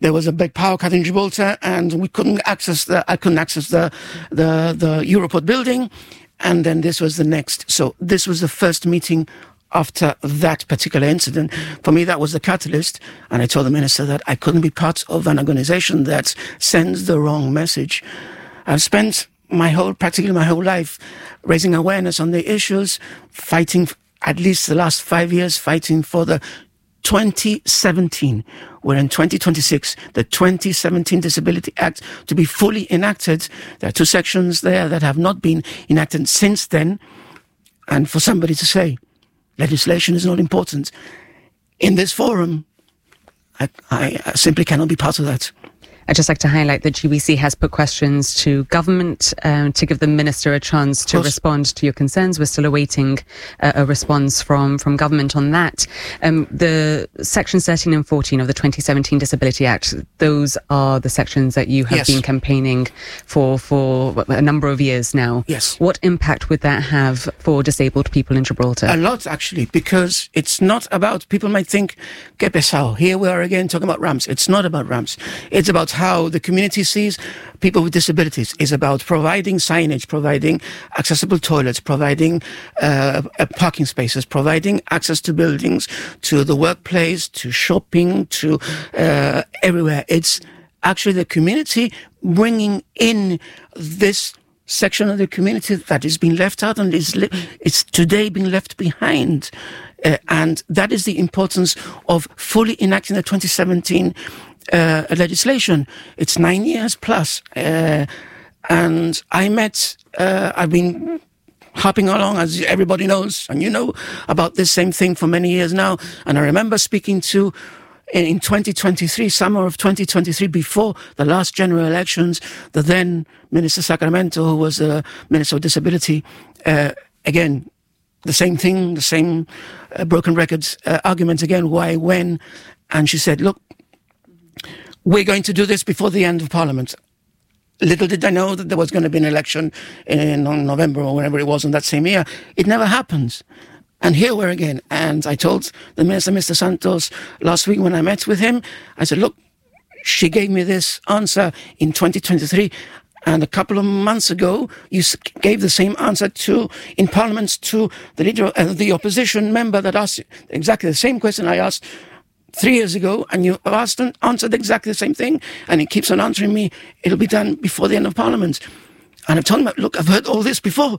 there was a big power cut in Gibraltar, and I couldn't access the Europort building. And then this was the next. So this was the first meeting after that particular incident. For me, that was the catalyst. And I told the minister that I couldn't be part of an organization that sends the wrong message. I've spent practically my whole life raising awareness on the issues, fighting, at least the last 5 years, fighting for the 2017. We're in 2026, the 2017 Disability Act to be fully enacted. There are 2 sections there that have not been enacted since then. And for somebody to say legislation is not important in this forum, I simply cannot be part of that. I'd just like to highlight that GBC has put questions to government to give the minister a chance to respond to your concerns. We're still awaiting a response from government on that. The sections 13 and 14 of the 2017 Disability Act, those are the sections that you have been campaigning for a number of years now. Yes. What impact would that have for disabled people in Gibraltar? A lot, actually, because it's not about, people might think, que pesado, here we are again talking about ramps. It's not about ramps. It's about how the community sees people with disabilities. Is about providing signage, providing accessible toilets, providing parking spaces, providing access to buildings, to the workplace, to shopping, to everywhere. It's actually the community bringing in this section of the community that is being left out and it's today being left behind. And that is the importance of fully enacting the 2017 legislation. It's 9 years plus. And I've been hopping along, as everybody knows, and you know, about this same thing for many years now. And I remember speaking to, in 2023, summer of 2023, before the last general elections, the then Minister Sacramento, who was the Minister of Disability, again, the same thing, the same broken records argument again, why, when. And she said, look, we're going to do this before the end of Parliament. Little did I know that there was going to be an election in November or whenever it was in that same year. It never happens. And here we're again. And I told the Minister, Mr. Santos, last week when I met with him, I said, look, she gave me this answer in 2023. And a couple of months ago, you gave the same answer in Parliament to the leader, the opposition member that asked exactly the same question I asked 3 years ago, and you answered exactly the same thing, and he keeps on answering me, it'll be done before the end of Parliament. And I told him, look, I've heard all this before.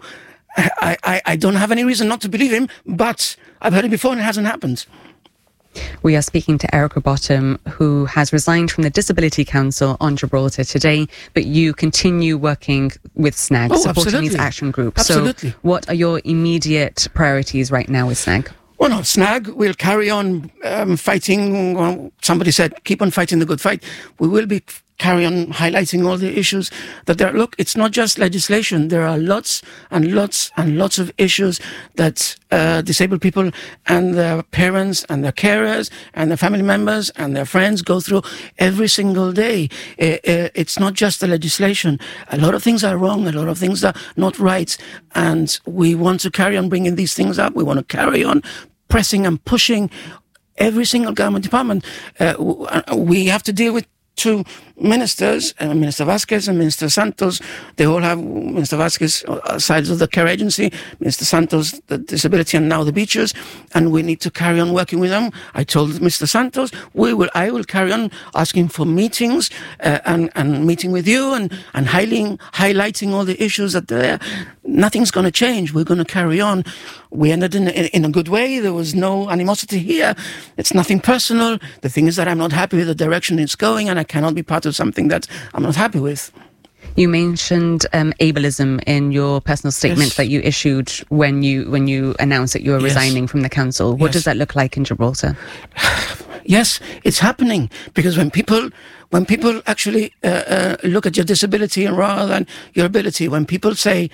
I don't have any reason not to believe him, but I've heard it before and it hasn't happened. We are speaking to Erica Bottom, who has resigned from the Disability Council on Gibraltar today, but you continue working with SNAG, supporting these action groups. Absolutely. So what are your immediate priorities right now with SNAG? Well, no, SNAG will carry on fighting. Somebody said, keep on fighting the good fight. We will be carry on highlighting all the issues that there. Look, it's not just legislation. There are lots and lots and lots of issues that disabled people and their parents and their carers and their family members and their friends go through every single day. It's not just the legislation. A lot of things are wrong. A lot of things are not right. And we want to carry on bringing these things up. We want to carry on pressing and pushing every single government department. We have to deal with 2 ministers, Minister Vasquez and Minister Santos. They all have, Minister Vasquez, sides of the care agency, Minister Santos, the disability, and now the beaches, and we need to carry on working with them. I told Mr. Santos, I will carry on asking for meetings and meeting with you and highlighting all the issues that there. Nothing's going to change. We're going to carry on. We ended in a good way. There was no animosity here. It's nothing personal. The thing is that I'm not happy with the direction it's going, and I cannot be part of something that I'm not happy with. You mentioned ableism in your personal statement that you issued when you announced that you were resigning from the council. What does that look like in Gibraltar? Yes, it's happening, because when people actually look at your disability rather than your ability, when people say,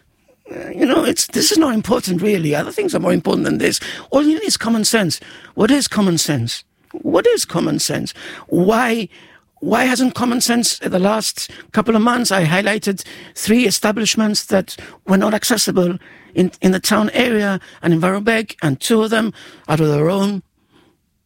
this is not important really, other things are more important than this. All you need is common sense. What is common sense? What is common sense? Why hasn't common sense in the last couple of months? I highlighted 3 establishments that were not accessible in the town area and in Varobeg, and 2 of them, out of their own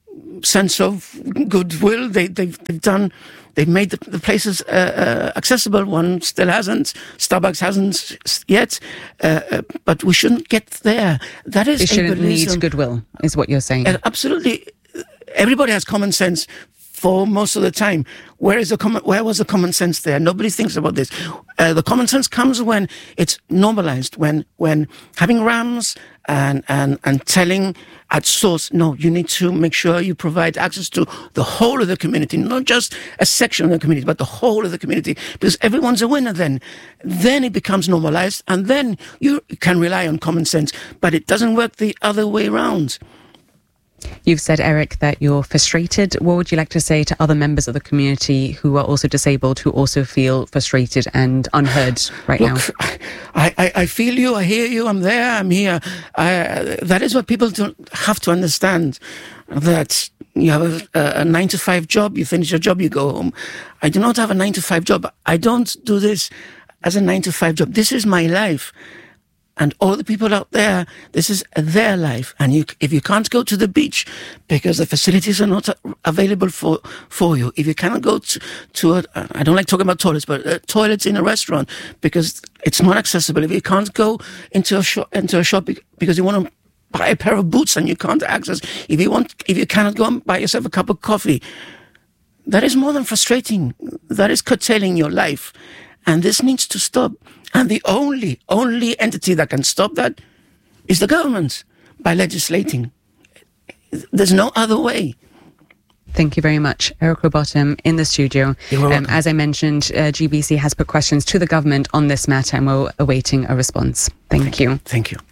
sense of goodwill. They've made the places accessible. One still hasn't. Starbucks hasn't yet. But we shouldn't get there. That is, it shouldn't need goodwill, is what you're saying. Absolutely. Everybody has common sense for most of the time. Where was the common sense there? Nobody thinks about this. The common sense comes when it's normalized, when having RAMs and telling at source, no, you need to make sure you provide access to the whole of the community, not just a section of the community, but the whole of the community, because everyone's a winner then. Then it becomes normalized, and then you can rely on common sense, but it doesn't work the other way around. You've said, Eric, that you're frustrated. What would you like to say to other members of the community who are also disabled, who also feel frustrated and unheard now? I feel you, I hear you, I'm there, I'm here. That is what people have to understand, that you have a 9-to-5 job, you finish your job, you go home. I do not have a 9-to-5 job. I don't do this as a 9-to-5 job. This is my life. And all the people out there, this is their life. And if you can't go to the beach because the facilities are not available for you, if you cannot go to I don't like talking about toilets, but toilets in a restaurant because it's not accessible, if you can't go into a shop because you want to buy a pair of boots and you can't access, if you cannot go and buy yourself a cup of coffee, that is more than frustrating. That is curtailing your life. And this needs to stop. And the only entity that can stop that is the government, by legislating. There's no other way. Thank you very much. Eric Rowbottom in the studio. As I mentioned, GBC has put questions to the government on this matter and we're awaiting a response. Thank you. Thank you.